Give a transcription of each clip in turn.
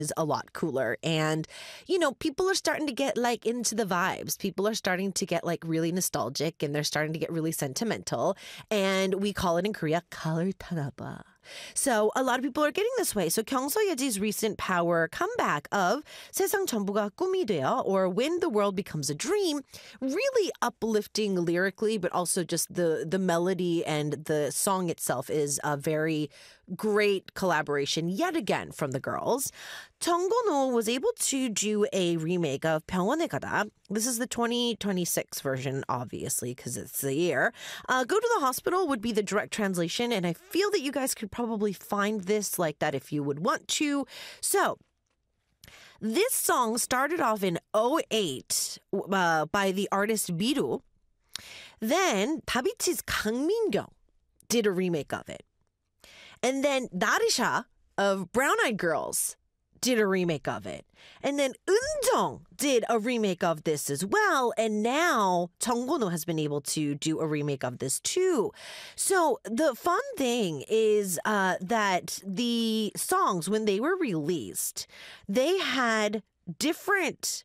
is a lot cooler. And, people are starting to get like into the vibes. People are starting to get like really nostalgic and they're starting to get really sentimental. And we call it in Korea, 가을 타나봐. So a lot of people are getting this way. So Kyung Seo-yeji's recent power comeback of 세상 전부가 꿈이 되어, or When the World Becomes a Dream, really uplifting lyrically, but also just the melody and the song itself is a very great collaboration yet again from the girls. 정건호 was able to do a remake of 병원에 가다. This is the 2026 version, obviously, because it's the year. Go to the hospital would be the direct translation, and I feel that you guys could probably find this like that if you would want to. So, this song started off in '08 by the artist Biru. Then 다비치's 강민경 did a remake of it. And then Darisha of Brown Eyed Girls did a remake of it. And then Eunjung did a remake of this as well. And now 정건호 has been able to do a remake of this too. So the fun thing is that the songs, when they were released, they had different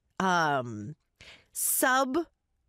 sub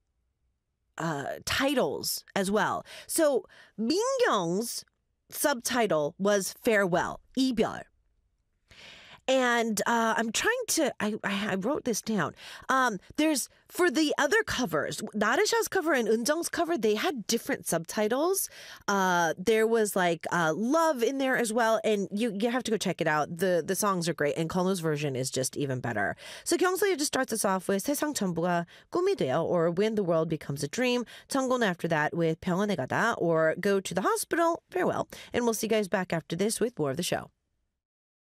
titles as well. So 민경's subtitle was Farewell, 이별. And I'm trying to, I wrote this down. There's, for the other covers, Darisha's cover and Eunjung's cover, they had different subtitles. There was like love in there as well. And you have to go check it out. The songs are great. And Kono's version is just even better. So Kyungsoye just starts us off with 세상 전부가 꿈이 되어, or When the World Becomes a Dream. 정건 after that with 병원에 가다, or Go to the Hospital, Farewell. And we'll see you guys back after this with more of the show.